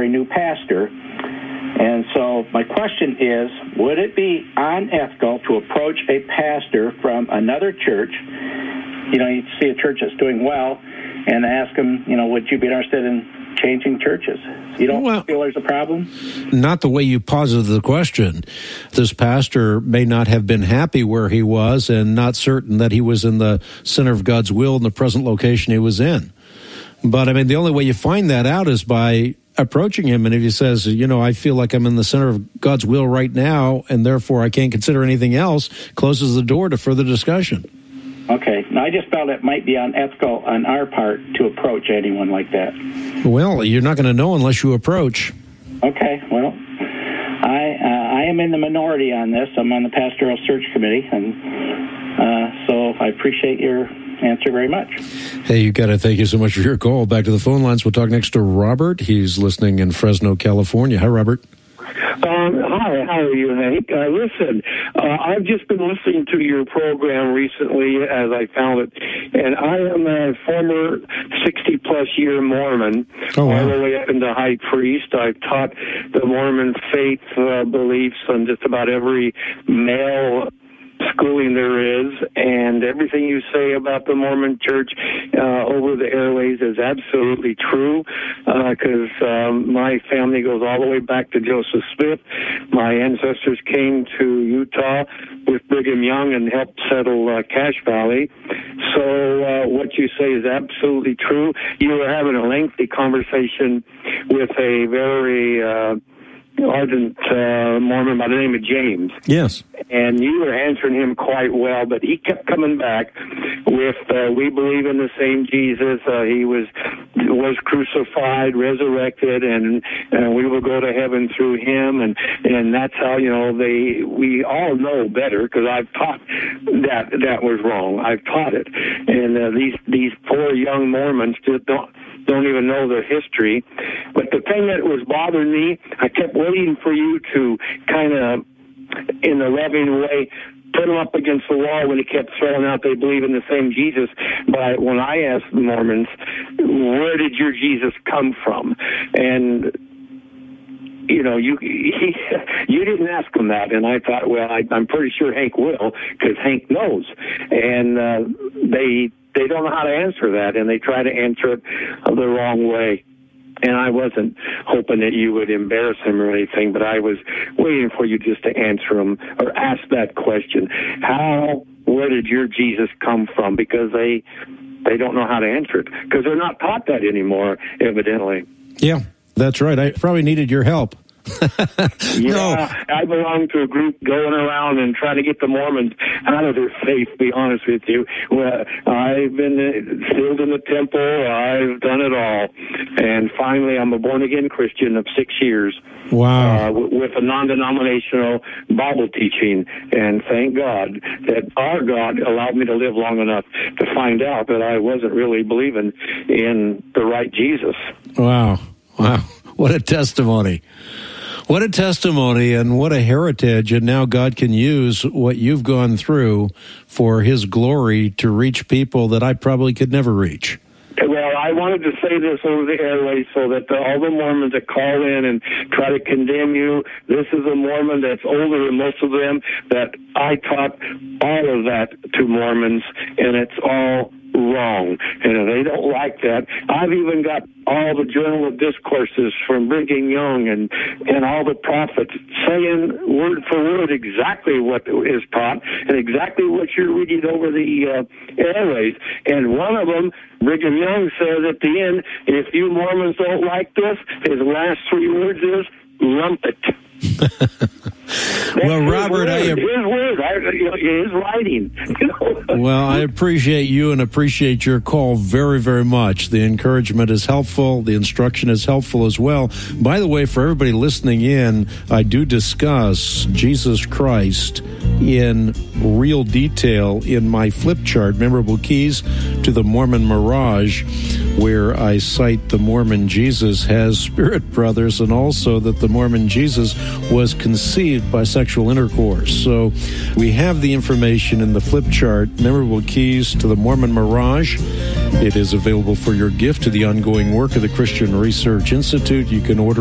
for a new pastor. And so my question is, would it be unethical to approach a pastor from another church, you see a church that's doing well, and ask them, would you be interested in changing churches? You don't feel there's a problem? Not the way you posited the question. This pastor may not have been happy where he was and not certain that he was in the center of God's will in the present location he was in. But, the only way you find that out is by approaching him. And if he says, I feel like I'm in the center of God's will right now, and therefore I can't consider anything else, closes the door to further discussion. Okay. Now, I just felt it might be unethical on our part to approach anyone like that. Well, you're not going to know unless you approach. Okay. Well, I am in the minority on this. I'm on the Pastoral Search Committee, and so I appreciate your answer very much. Hey, you got it. Thank you so much for your call. Back to the phone lines. We'll talk next to Robert. He's listening in Fresno, California. Hi, Robert. Hi, how are you, Hank? Listen, I've just been listening to your program recently as I found it, and I am a former 60-plus year Mormon, all the way up into high priest. I've taught the Mormon faith beliefs on just about every male schooling there is, and everything you say about the Mormon Church over the airways is absolutely true, because my family goes all the way back to Joseph Smith. My ancestors came to Utah with Brigham Young and helped settle Cache Valley. So what you say is absolutely true. You were having a lengthy conversation with a very ardent Mormon by the name of James. Yes. And you were answering him quite well, but he kept coming back with, we believe in the same Jesus. He was crucified, resurrected, and we will go to heaven through him. And that's how, we all know better, because I've taught that was wrong. I've taught it. And these poor young Mormons just don't even know their history. But the thing that was bothering me, I kept waiting for you to kind of, in a loving way, put them up against the wall when he kept throwing out they believe in the same Jesus. But when I asked the Mormons, where did your Jesus come from? And you didn't ask them that, and I thought, well, I'm pretty sure Hank will, because Hank knows. And they don't know how to answer that, and they try to answer it the wrong way. And I wasn't hoping that you would embarrass him or anything, but I was waiting for you just to answer him or ask that question. Where did your Jesus come from? Because they don't know how to answer it, because they're not taught that anymore, evidently. Yeah, that's right. I probably needed your help. I belong to a group going around and trying to get the Mormons out of their faith, to be honest with you. Well, I've been sealed in the temple. I've done it all. And finally, I'm a born-again Christian of 6 years. Wow. With a non-denominational Bible teaching. And thank God that our God allowed me to live long enough to find out that I wasn't really believing in the right Jesus. Wow. What a testimony. What a testimony, and what a heritage, and now God can use what you've gone through for his glory to reach people that I probably could never reach. Well, I wanted to say this over the airways so that all the Mormons that call in and try to condemn you, this is a Mormon that's older than most of them, that I taught all of that to Mormons, and it's all wrong, and they don't like that. I've even got all the Journal of Discourses from Brigham Young and all the prophets saying word for word exactly what is taught and exactly what you're reading over the airways. And one of them, Brigham Young, says at the end, if you Mormons don't like this, his last 3 words is, lump it. Well, Robert, his writing. Well, I appreciate you and appreciate your call very, very much. The encouragement is helpful. The instruction is helpful as well. By the way, for everybody listening in, I do discuss Jesus Christ in real detail in my flip chart, Memorable Keys to the Mormon Mirage, where I cite the Mormon Jesus has spirit brothers, and also that the Mormon Jesus was conceived by sexual intercourse. So we have the information in the flip chart, Memorable Keys to the Mormon Mirage. It is available for your gift to the ongoing work of the Christian Research Institute. You can order